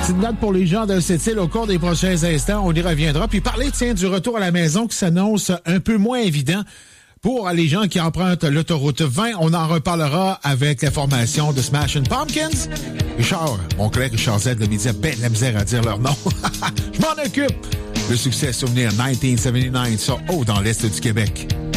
Petite note pour les gens de cette île au cours des prochains instants. On y reviendra. Puis parler, tiens, du retour à la maison qui s'annonce un peu moins évident pour les gens qui empruntent l'autoroute 20. On en reparlera avec la formation de Smashing Pumpkins. Richard, mon collègue Richard Z de Midi a ben de la misère à dire leur nom. Je m'en occupe. Le succès souvenir 1979 sur Haut dans l'Est du Québec.